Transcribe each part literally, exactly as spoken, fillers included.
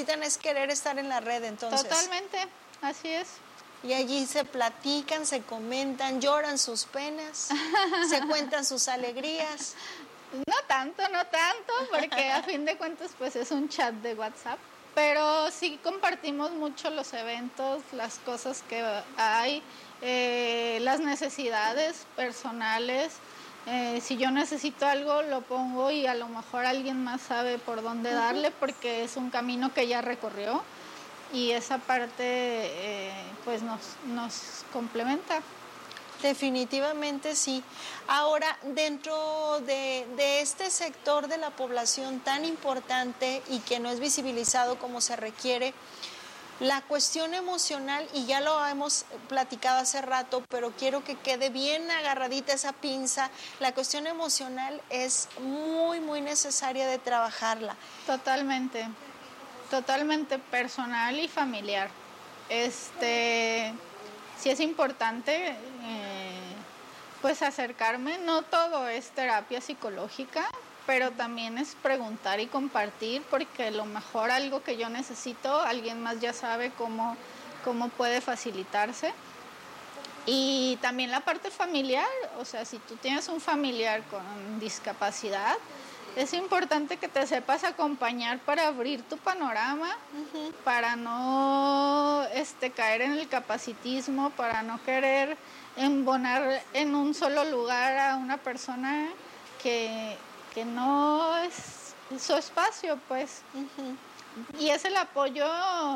necesitan es querer estar en la red, entonces. Totalmente, así es. Y allí se platican, se comentan, lloran sus penas, se cuentan sus alegrías. No tanto, no tanto, porque a fin de cuentas pues es un chat de WhatsApp. Pero sí compartimos mucho los eventos, las cosas que hay, eh, las necesidades personales. Eh, si yo necesito algo, lo pongo y a lo mejor alguien más sabe por dónde darle, porque es un camino que ya recorrió y esa parte eh, pues nos, nos complementa. Definitivamente sí. Ahora, dentro de, de este sector de la población tan importante y que no es visibilizado como se requiere, la cuestión emocional, y ya lo hemos platicado hace rato, pero quiero que quede bien agarradita esa pinza, la cuestión emocional es muy, muy necesaria de trabajarla. Totalmente, totalmente personal y familiar. Este... Sí es importante eh, pues acercarme, no todo es terapia psicológica, pero también es preguntar y compartir, porque a lo mejor algo que yo necesito, alguien más ya sabe cómo, cómo puede facilitarse. Y también la parte familiar, o sea, si tú tienes un familiar con discapacidad, es importante que te sepas acompañar para abrir tu panorama, uh-huh. para no este, caer en el capacitismo, para no querer embonar en un solo lugar a una persona que, que no es su espacio, pues. Uh-huh. Y es el apoyo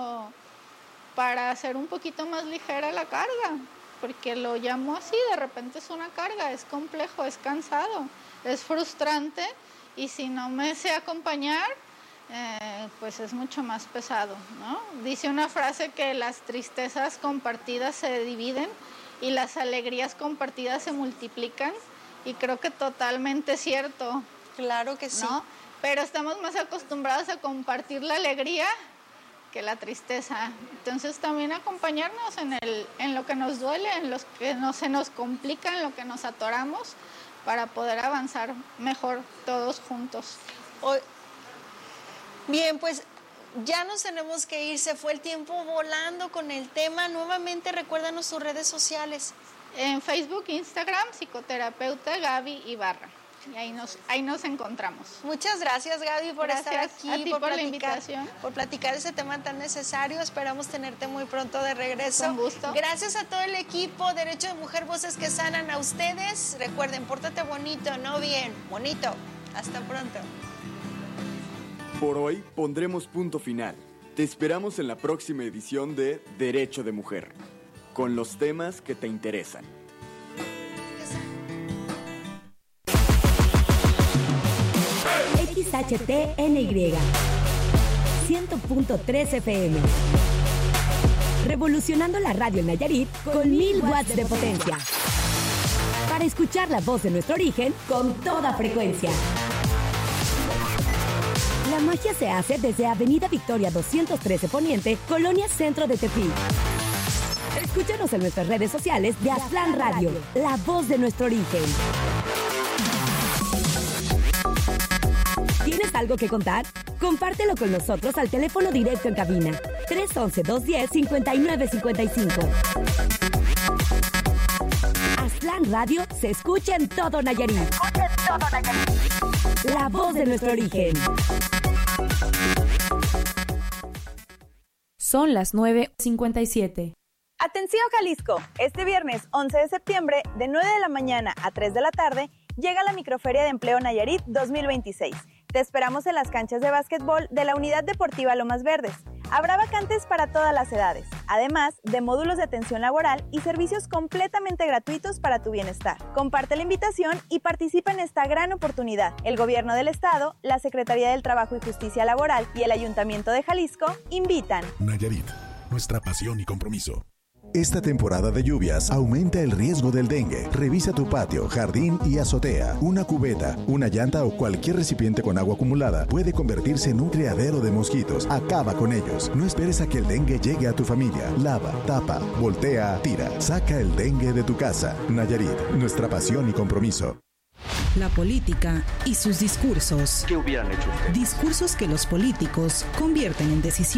para hacer un poquito más ligera la carga, porque lo llamo así, de repente es una carga, es complejo, es cansado, es frustrante. Y si no me sé acompañar, eh, pues es mucho más pesado, ¿no? Dice una frase que las tristezas compartidas se dividen y las alegrías compartidas se multiplican, y creo que totalmente cierto. Claro que sí. ¿No? Pero estamos más acostumbrados a compartir la alegría que la tristeza. Entonces también acompañarnos en, el, en lo que nos duele, en lo que no, se nos complica, en lo que nos atoramos, para poder avanzar mejor todos juntos. Hoy... Bien, pues ya nos tenemos que ir, se fue el tiempo volando con el tema. Nuevamente recuérdanos tus redes sociales. En Facebook, Instagram, psicoterapeuta Gaby Ibarra. Y ahí nos, ahí nos encontramos. Muchas gracias, Gaby, por gracias estar aquí, a ti por, por platicar, la invitación. por platicar ese tema tan necesario. Esperamos tenerte muy pronto de regreso. Con gusto. Gracias a todo el equipo Derecho de Mujer, Voces que Sanan. A ustedes, recuerden, pórtate bonito, no bien, bonito. Hasta pronto. Por hoy pondremos punto final. Te esperamos en la próxima edición de Derecho de Mujer, con los temas que te interesan. X H T N Y cien punto tres F M. Revolucionando la radio en Nayarit con mil watts de potencia. Para escuchar la voz de nuestro origen con toda frecuencia. La magia se hace desde Avenida Victoria doscientos trece Poniente, Colonia Centro de Tepic. Escúchanos en nuestras redes sociales de Aztlán Radio, la voz de nuestro origen. ¿Tienes algo que contar? Compártelo con nosotros al teléfono directo en cabina tres once, dos diez, cincuenta y nueve cincuenta y cinco. Aztlán Radio se escucha en todo Nayarit. Se escucha en todo Nayarit. La voz de nuestro origen. Son las nueve cincuenta y siete. Atención Jalisco, este viernes once de septiembre de nueve de la mañana a tres de la tarde llega la Microferia de Empleo Nayarit dos mil veintiséis. Te esperamos en las canchas de básquetbol de la Unidad Deportiva Lomas Verdes. Habrá vacantes para todas las edades, además de módulos de atención laboral y servicios completamente gratuitos para tu bienestar. Comparte la invitación y participa en esta gran oportunidad. El Gobierno del Estado, la Secretaría del Trabajo y Justicia Laboral y el Ayuntamiento de Jalisco invitan. Nayarit, nuestra pasión y compromiso. Esta temporada de lluvias aumenta el riesgo del dengue. Revisa tu patio, jardín y azotea. Una cubeta, una llanta o cualquier recipiente con agua acumulada puede convertirse en un criadero de mosquitos. Acaba con ellos. No esperes a que el dengue llegue a tu familia. Lava, tapa, voltea, tira. Saca el dengue de tu casa. Nayarit, nuestra pasión y compromiso. La política y sus discursos. ¿Qué hubieran hecho ustedes? Discursos que los políticos convierten en decisiones.